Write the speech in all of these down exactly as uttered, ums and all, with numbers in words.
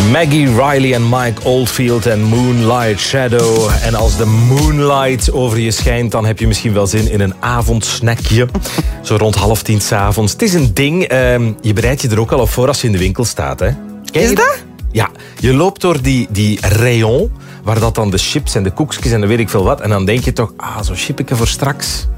Maggie Riley en Mike Oldfield en Moonlight Shadow. En als de moonlight over je schijnt, dan heb je misschien wel zin in een avondsnackje. Zo rond half tien 's avonds. Het is een ding, uh, je bereidt je er ook al op voor als je in de winkel staat. Hè? Is dat? Ja, je loopt door die, die rayon, waar dat dan de chips en de koekjes en de weet ik veel wat. En dan denk je toch, ah, zo'n chipje voor straks.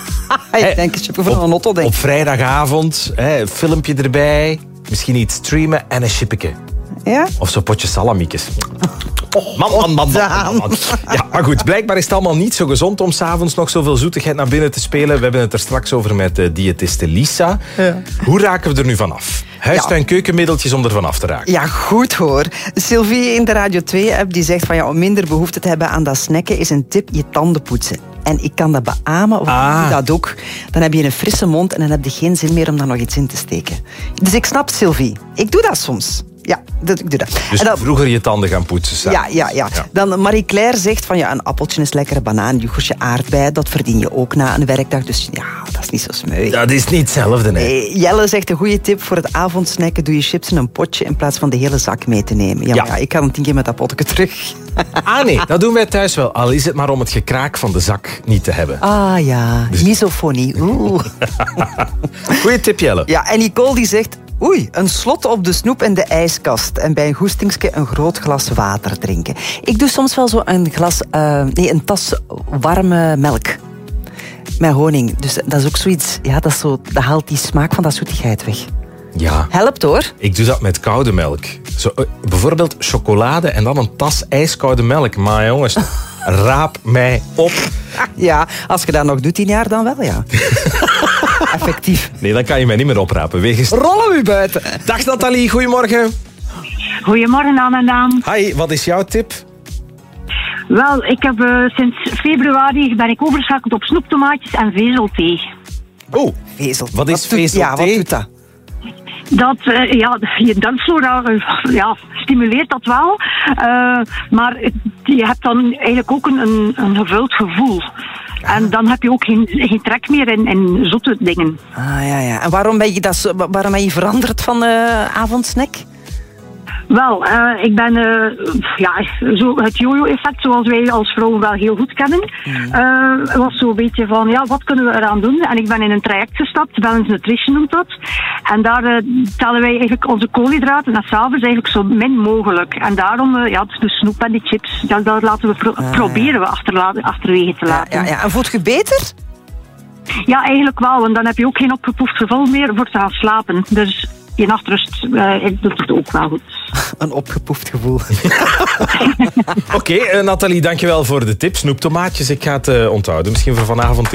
Ik denk een chipje voor een auto, denk ik. Op vrijdagavond, hè, een filmpje erbij, misschien iets streamen en een chipje. Ja? Of zo'n potje salamiekjes. Oh, man, man, man, man, man, man. Ja, maar goed, blijkbaar is het allemaal niet zo gezond om 's avonds nog zoveel zoetigheid naar binnen te spelen. We hebben het er straks over met de diëtiste Lisa. Ja. Hoe raken we er nu vanaf? Huis- en keukenmiddeltjes om er vanaf te raken. Ja, goed hoor. Sylvie in de Radio twee-app die zegt van ja, om minder behoefte te hebben aan dat snacken is een tip je tanden poetsen. En ik kan dat beamen, of ah. ik doe dat ook. Dan heb je een frisse mond en dan heb je geen zin meer om daar nog iets in te steken. Dus ik snap Sylvie. Ik doe dat soms. Ja, dat, ik doe dat. Dus dan, vroeger je tanden gaan poetsen. Ja, ja, ja, ja. Dan Marie-Claire zegt van ja, een appeltje is lekkere banaan, yoghurtje, aardbei, dat verdien je ook na een werkdag. Dus ja, dat is niet zo smeuig. Dat is niet hetzelfde, nee. nee. Jelle zegt een goede tip voor het avondsnacken. Doe je chips in een potje in plaats van de hele zak mee te nemen. Ja, ja. ja ik kan een tien keer met dat potje terug. Ah nee, dat doen wij thuis wel. Al is het maar om het gekraak van de zak niet te hebben. Ah ja, dus... misofonie. Oeh. Goeie tip, Jelle. Ja, en Nicole die zegt... Oei, een slot op de snoep en de ijskast. En bij een goestingske een groot glas water drinken. Ik doe soms wel zo een glas... Uh, nee, een tas warme melk. Met honing. Dus dat is ook zoiets... Ja, dat, is zo, dat haalt die smaak van dat zoetigheid weg. Ja. Helpt hoor. Ik doe dat met koude melk. Zo, bijvoorbeeld chocolade en dan een tas ijskoude melk. Maar jongens, raap mij op. Ja, als je dat nog doet tien jaar, dan wel, ja. Effectief. Nee, dan kan je mij niet meer oprapen. Wegens... Rollen we buiten. Dag Nathalie, goedemorgen. Goedemorgen, Anne en Daan. Hi, wat is jouw tip? Wel, ik heb uh, sinds februari ben ik overgeschakeld op snoeptomaatjes en vezelthee. Oh, vezel. Wat is vezelthee? Ja, wat doet dat? Dat, uh, ja, je darmflora uh, ja, stimuleert dat wel. Uh, maar je hebt dan eigenlijk ook een, een, een gevuld gevoel. En dan heb je ook geen, geen trek meer in, in zoete dingen. Ah, ja, ja. En waarom ben je, dat zo, waarom ben je veranderd van uh, avondsnack? Wel, uh, ik ben uh, ja, zo het jojo-effect, zoals wij als vrouwen wel heel goed kennen, uh, was zo'n beetje van, ja, wat kunnen we eraan doen? En ik ben in een traject gestapt, Balance Nutrition noemt dat. En daar uh, tellen wij eigenlijk onze koolhydraten en s'avonds eigenlijk zo min mogelijk. En daarom, uh, ja, de snoep en die chips, ja, daar laten we pro- ah, proberen ja. we achterla- achterwege te laten. Ja, ja, ja. En voelt je beter? Ja, eigenlijk wel, want dan heb je ook geen opgepoefd gevoel meer voor te gaan slapen. Dus je nachtrust uh, doet het ook wel goed. Een opgepoefd gevoel. Oké, okay, uh, Nathalie, dankjewel voor de tip. Snoeptomaatjes, ik ga het uh, onthouden. Misschien voor vanavond